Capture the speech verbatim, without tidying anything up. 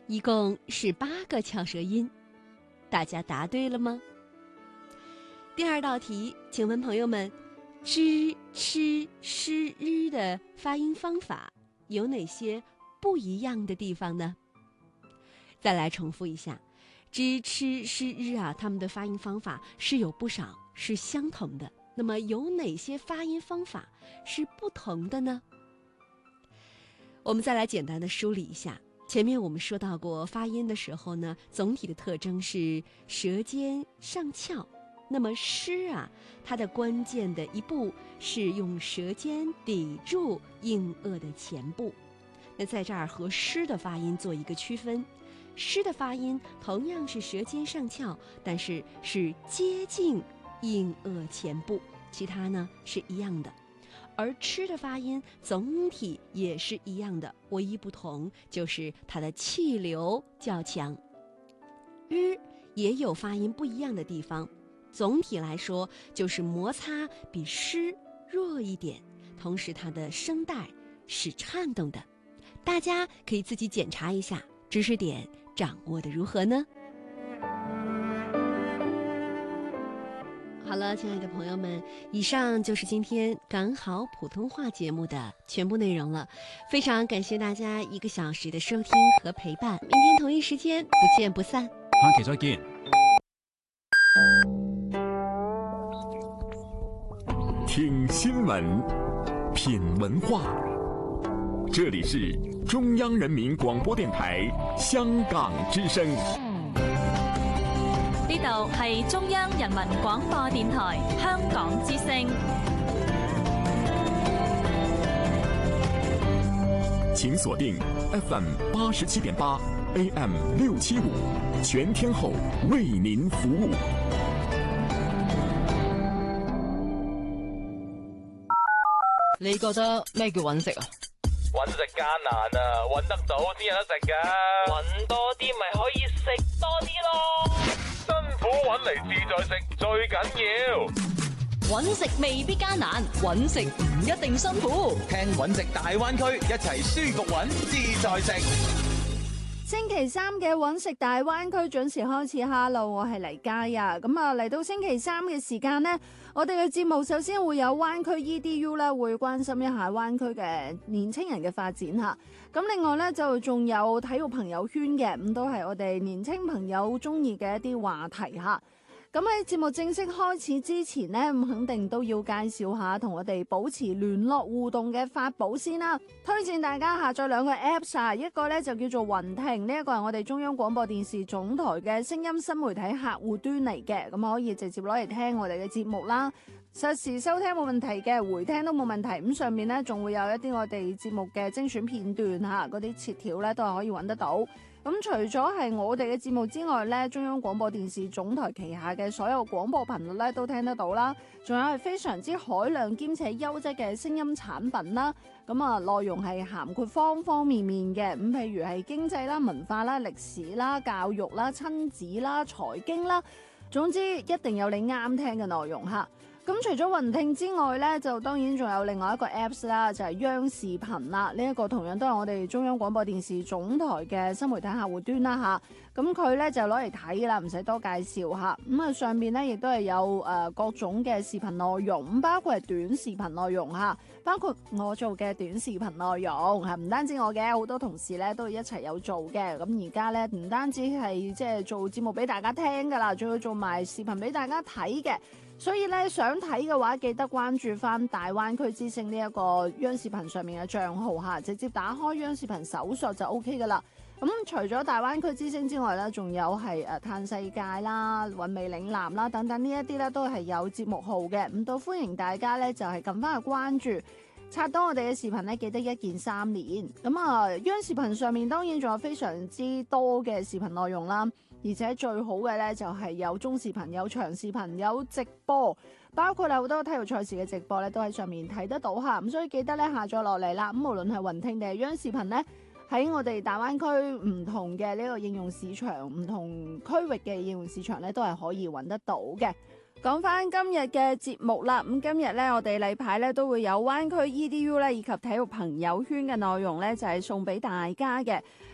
一共是八个翘舌音，大家答对了吗？第二道题，请问朋友们，知、吃、诗、日的发音方法有哪些不一样的地方呢？再来重复一下，知、吃、诗、日啊，它们的发音方法是有不少是相同的，那么有哪些发音方法是不同的呢？我们再来简单的梳理一下。前面我们说到过，发音的时候呢，总体的特征是舌尖上翘。那么诗啊，它的关键的一步是用舌尖抵住硬腭的前部。那在这儿和诗的发音做一个区分，诗的发音同样是舌尖上翘，但是是接近硬腭前部，其他呢是一样的。而吃的发音总体也是一样的，唯一不同就是它的气流较强。日也有发音不一样的地方，总体来说就是摩擦比诗弱一点，同时它的声带是颤动的。大家可以自己检查一下，知识点掌握的如何呢？好了，亲爱的朋友们，以上就是今天港好普通话节目的全部内容了。非常感谢大家一个小时的收听和陪伴，明天同一时间不见不散。 下期再见。 听新闻，品文化，这里是中央人民广播电台香港之声。 呢度係中央人民廣播電台香港之聲。 請鎖定 F M 八十七點八 A M 六七五，全天候為您服務。 你覺得咩叫揾食啊？ 揾食艱難啊，揾得到先有得食㗎。揾多啲咪可以食多啲咯。辛苦揾嚟自在食最緊要。 揾食未必艱難，揾食唔一定辛苦。 聽揾食大灣區，一齊舒服揾自在食。 星期三嘅揾食大灣區準時開始。Hello， 我係黎嘉呀。咁啊，嚟到星期三嘅時間呢，我哋嘅節目首先會有灣區 E D U 咧，會關心一下灣區嘅年青人嘅發展吓。咁另外呢，就仲有體育朋友圈嘅，咁都係我哋年青朋友中意嘅一啲話題吓。咁喺節目正式開始之前呢，咁肯定都要介紹下同我哋保持聯絡互動嘅法寶先啦。推薦大家下載兩個 Apps 啊，一個呢就叫做雲聽，呢一個係我哋中央廣播電視總台嘅聲音新媒體客戶端嚟嘅，咁可以直接攞嚟聽我哋嘅節目啦。實時收聽冇問題嘅，回聽都冇問題。咁上面呢仲會有一啲我哋節目嘅精選片段吓，嗰啲切條呢都係可以揾得到。咁除咗係我哋嘅節目之外呢，中央廣播電視總台旗下嘅所有廣播頻率呢都聽得到啦。仲有係非常之海量兼且優質嘅聲音產品啦。咁啊，內容係涵括方方面面嘅。咁譬如係經濟啦、文化啦、歷史啦、教育啦、親子啦、財經啦，總之一定有你啱聽嘅內容吓。咁除咗雲聽之外呢，就當然仲有另外一個 Apps 啦，就係央視頻啦。呢一個同樣都係我哋中央廣播電視總台嘅新媒體客戶端啦吓。咁佢呢就攞嚟睇啦，唔使多介紹吓。咁啊上面呢亦都係有誒各種嘅視頻內容，咁包括係短視頻內容吓，包括我做嘅短視頻內容係唔單止我嘅，好多同事呢都一齊有做嘅。咁而家呢唔單止係即係做節目俾大家聽噶啦，仲要做埋視頻俾大家睇嘅。所以咧，想睇嘅話，記得關注翻大灣區之聲呢一個央視頻上面嘅賬號嚇，直接打開央視頻搜索就 O K 噶啦。咁、嗯、除咗大灣區之聲之外咧，仲有係誒嘆世界啦、韻味嶺南啦等等呢一啲咧，都係有節目號嘅。咁都歡迎大家咧就係撳翻去關注。刷到我哋嘅視頻咧，記得一鍵三連。咁啊，央視頻上面當然仲有非常之多嘅視頻內容啦，而且最好嘅咧就係有中視頻、有長視頻、有直播，包括好多體育賽事嘅直播咧都喺上面睇得到吓。咁所以記得咧下載落嚟啦。咁無論係雲聽定係央視頻咧，喺我哋大灣區唔同嘅呢個應用市場、唔同區域嘅應用市場咧，都係可以揾得到嘅。講翻今日嘅節目啦，咁今日咧我哋例牌咧都會有灣區 E D U 咧以及體育朋友圈嘅內容咧，就係送俾大家嘅。